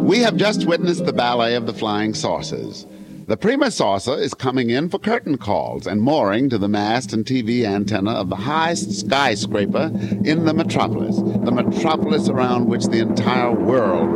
We have just witnessed the ballet of the flying saucers. The Prima Saucer is coming in for curtain calls and mooring to the mast and TV antenna of the highest skyscraper in the metropolis around which the entire world